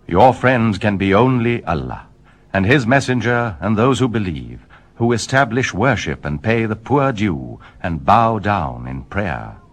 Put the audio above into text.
Your friends can be only Allah, and His messenger and those who believe, who establish worship and pay the poor due and bow down in prayer.